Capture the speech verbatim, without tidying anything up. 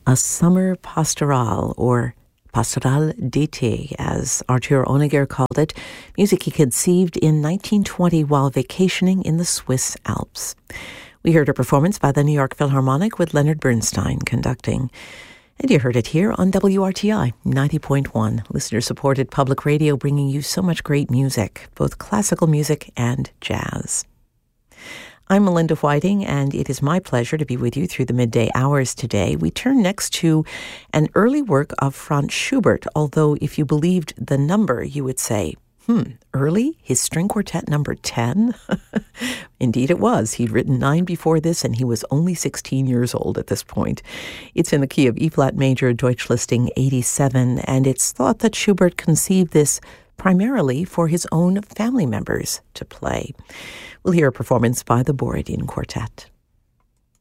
A Summer Pastoral, or Pastoral d'été, as Arthur Honegger called it, music he conceived in nineteen twenty while vacationing in the Swiss Alps. We heard a performance by the New York Philharmonic with Leonard Bernstein conducting. And you heard it here on W R T I ninety point one, listener-supported public radio, bringing you so much great music, both classical music and jazz. I'm Melinda Whiting, and it is my pleasure to be with you through the midday hours today. We turn next to an early work of Franz Schubert, although if you believed the number, you would say, hmm, early? His string quartet number ten? Indeed it was. He'd written nine before this, and he was only sixteen years old at this point. It's in the key of E-flat major, Deutschlisting eighty-seven, and it's thought that Schubert conceived this primarily for his own family members to play. We'll hear a performance by the Borodin Quartet.